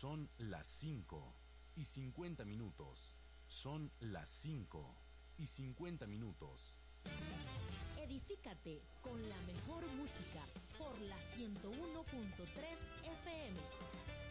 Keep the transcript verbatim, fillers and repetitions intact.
Son las cinco y cincuenta minutos. Son las cinco y cincuenta minutos. Edifícate con la mejor música.